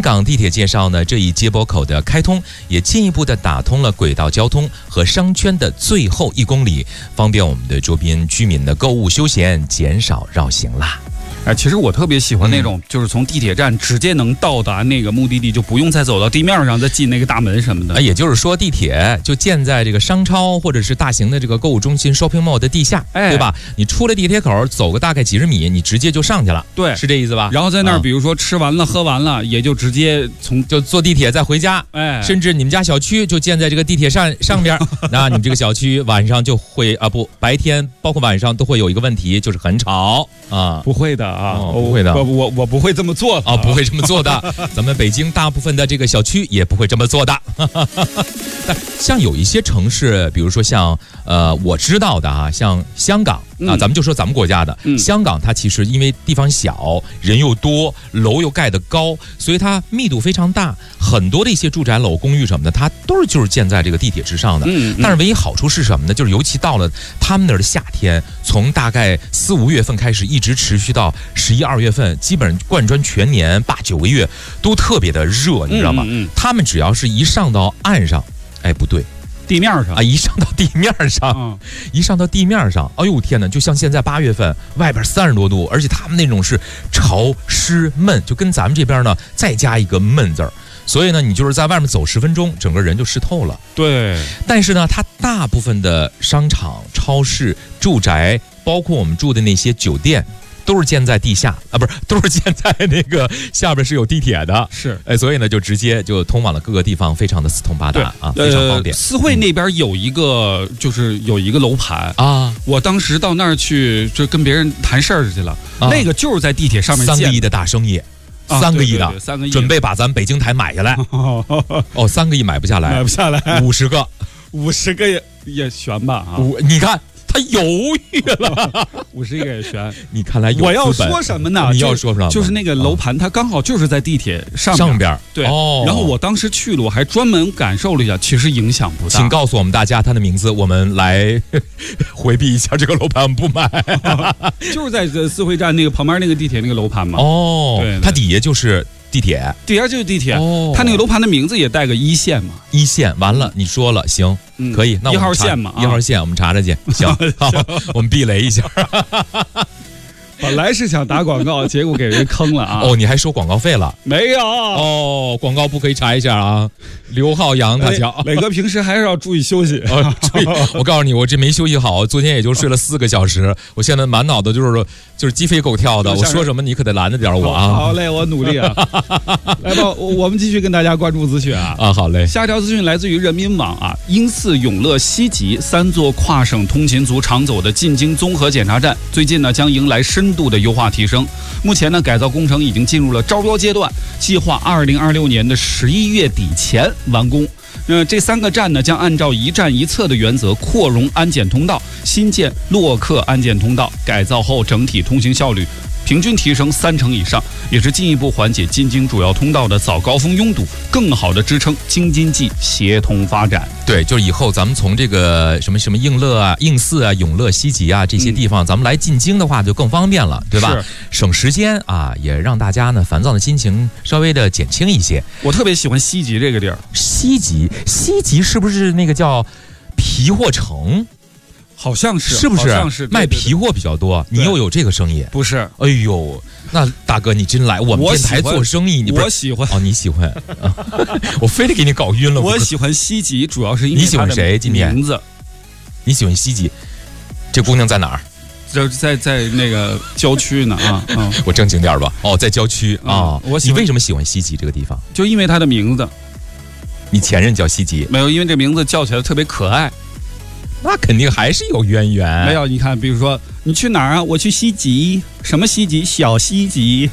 港地铁介绍呢，这一接驳口的开通，也进一步的打通了轨道交通和商圈的最后1公里，方便我们的周边居民的购物休闲，减少绕行啦。 其实我特别喜欢那种，就是从地铁站直接能到达那个目的地，就不用再走到地面上再进那个大门什么的。 也就是说，地铁就建在这个商超或者是大型的这个购物中心 shopping mall 的地下，对吧？你出了地铁口，走个大概几十米，你直接就上去了， 对， 是这意思吧？ 然后在那儿，比如说吃完了、喝完了，也就直接就坐地铁再回家，甚至你们家小区就建在这个地铁上边，那你们这个小区晚上就会白天包括晚上都会有一个问题，就是很吵啊。 不会的啊， 不会的。 我不会这么做的不会这么做的。咱们北京大部分的这个小区也不会这么做的。但像有一些城市，比如说像我知道的啊，像香港啊，咱们就说咱们国家的香港，它其实因为地方小，人又多，楼又盖得高，所以它密度非常大，很多的一些住宅楼、公寓什么的，它都是就是建在这个地铁之上的。但是唯一好处是什么呢？就是尤其到了他们那儿的夏天，从大概4、5月份开始，一直持续到11、2月份，基本上贯穿全年8、9个月都特别的热，你知道吗？他们只要是一上到岸上，不对， 地面上一上到地面上，一上到地面上，哎呦天哪！就像现在8月份，外边30多度，而且他们那种是潮湿闷，就跟咱们这边呢再加一个闷字儿，所以呢，你就是在外面走10分钟，整个人就湿透了。 对， 但是呢，它大部分的商场、超市、住宅，包括我们住的那些酒店，都是建在地下啊，不是，都是建在那个下边是有地铁的， 是， 所以呢，就直接就通往了各个地方，非常的四通八达啊，非常方便。 思汇那边有一个，就是有一个楼盘啊， 我当时到那儿去，就跟别人谈事儿去了，那个就是在地铁上面建 ，3个亿的大生意。3个亿的 ，3个亿， 准备把咱们北京台买下来。3个亿买不下来， 买不下来 ，50个 ，50个也悬吧啊！ 你看他犹豫了 ，50个也悬。 你看来有资本。 我要说什么呢？ 你要说什么？ 就是那个楼盘，它刚好就是在地铁上边。对，然后我当时去了，我还专门感受了一下，其实影响不大。 请告诉我们大家它的名字，我们来回避一下这个楼盘，我们不买。 就是在思汇站那个旁边那个地铁那个楼盘嘛。 对，它底下就是地铁， 底下就是地铁。它那个楼盘的名字也带个1线嘛。 1线，完了，你说了，行，可以，那我们 1号线嘛 ，1号线，我们查查去。行，好，我们避雷一下。 本来是想打广告，结果给人坑了啊！ 你还收广告费了？ 没有广告部可以查一下啊。刘浩洋他叫磊哥，平时还是要注意休息。 注意，我告诉你，我这没休息好，昨天也就睡了4个小时，我现在满脑子就是鸡飞狗跳的。我说什么你可得拦着点我啊！ 好嘞，我努力啊。来吧，我们继续跟大家关注资讯啊。 好嘞。 下一条资讯来自于人民网啊，英四永乐西极3座跨省通勤族常走的进京综合检查站，最近呢将迎来深度的优化提升。目前呢，改造工程已经进入了招标阶段，计划2026年的11月底前完工。这3个站呢，将按照一站一侧的原则扩容安检通道，新建洛克安检通道，改造后整体通行效率平均提升30%以上，也是进一步缓解京津主要通道的早高峰拥堵，更好的支撑京津冀协同发展。 对，就是以后咱们从这个什么应乐啊、应四啊、永乐西极啊这些地方，咱们来进京的话就更方便了，对吧？省时间啊，也让大家呢烦躁的心情稍微的减轻一些。 我特别喜欢西极这个地儿。 西极是不是那个叫皮货城？ 好像是， 是不是？ 好像是卖皮货比较多，你又有这个生意？ 不是， 哎呦，那大哥你真来，我们电台做生意， 我喜欢你喜欢，我非得给你搞晕了。 我喜欢西极，主要是因为你喜欢谁？今天名字， 你喜欢西极？这姑娘在哪儿？ 在那个郊区呢啊！ 我正经点吧。在郊区啊。你为什么喜欢西极这个地方？ 就因为它的名字。 你前任叫西极？ 没有，因为这名字叫起来特别可爱。 那肯定还是有渊源。 没有，你看，比如说你去哪儿啊？我去西极，什么西极？小西极。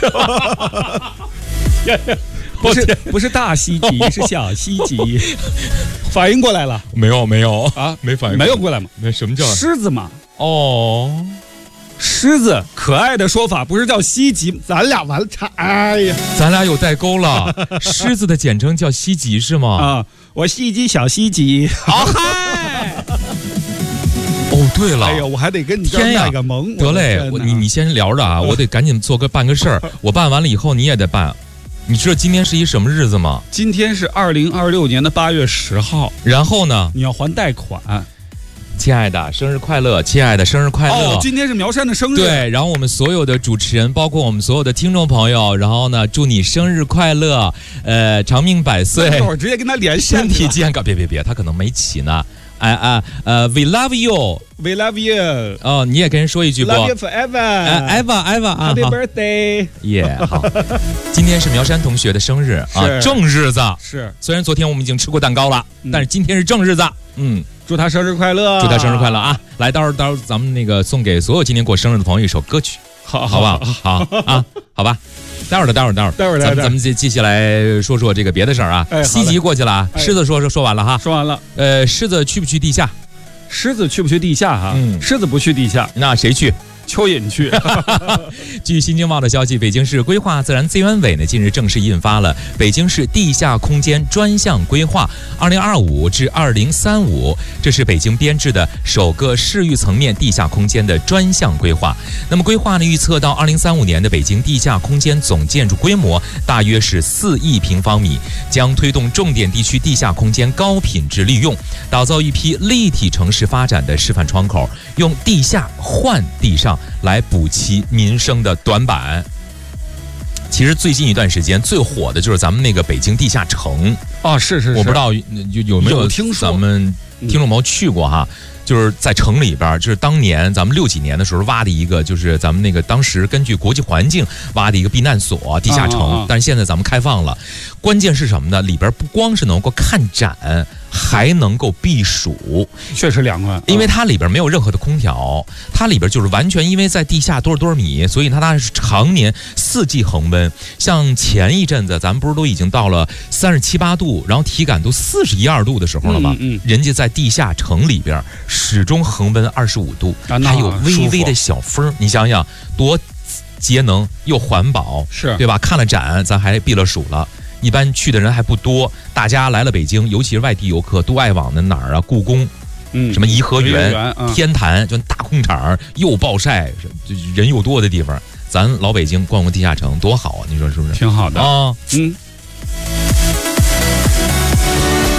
不是大西极，是小西极。反应过来了？ 没有啊，没反应， 没有过来吗？ 那什么叫狮子嘛？ 狮子可爱的说法不是叫西极，咱俩完了，哎呀， 咱俩有代沟了。狮子的简称叫西极是吗？ 我西极小西极。 嗨。对了， 哎呀，我还得跟你卖个萌。 得嘞，你先聊着啊，我得赶紧办个事儿。我办完了以后你也得办。 你知道今天是一什么日子吗？ 今天是2026年的8月10号。 然后呢？ 你要还贷款。 亲爱的，生日快乐！亲爱的，生日快乐！ 哦，今天是苗山的生日。 对，然后我们所有的主持人，包括我们所有的听众朋友，然后呢，祝你生日快乐，长命百岁。 我直接跟他连线， 身体健康。别，他可能没起呢。We love you. We love you. 哦，你也跟人说一句不 ？Love you forever. Ever. Happy birthday. 耶，好。今天是苗山同学的生日啊，正日子。 是， 虽然昨天我们已经吃过蛋糕了，但是今天是正日子。 祝他生日快乐！ 祝他生日快乐啊！来，到时候咱们那个送给所有今天过生日的朋友一首歌曲，好不好？好啊，好吧。待会儿，咱们接下来说说这个别的事儿啊。西极过去了啊，狮子说完了哈。 说完了。 狮子去不去地下？ 狮子去不去地下哈？狮子不去地下， 那谁去？ 蚯蚓去。 据新京报的消息，北京市规划自然资源委呢近日正式印发了《北京市地下空间专项规划（2025至2035）》，这是北京编制的首个市域层面地下空间的专项规划。那么规划呢预测到2035年的北京地下空间总建筑规模大约是4亿平方米，将推动重点地区地下空间高品质利用，打造一批立体城市发展的示范窗口，用地下换地上来补齐民生的短板。其实最近一段时间最火的就是咱们那个北京地下城啊，是， 我不知道有没有听说咱们听众朋友去过哈。就是在城里边，就是当年咱们60几年的时候挖的一个，就是咱们那个当时根据国际环境挖的一个避难所地下城，但是现在咱们开放了，关键是什么呢？里边不光是能够看展，还能够避暑， 确实凉快。 因为它里边没有任何的空调，它里边就是完全因为在地下多少米，所以它是常年4季恒温。像前一阵子咱们不是都已经到了37、8度，然后体感都41、2度的时候了吗？人家在地下城里边始终恒温25度，还有微微的小风，你想想多节能又环保， 是对吧？看了展，咱还避了暑了。一般去的人还不多，大家来了北京，尤其是外地游客，都爱往那哪儿啊？故宫，什么颐和园、天坛，就大空场又暴晒，人又多的地方，咱老北京逛逛地下城多好啊！你说是不是？ 挺好的啊，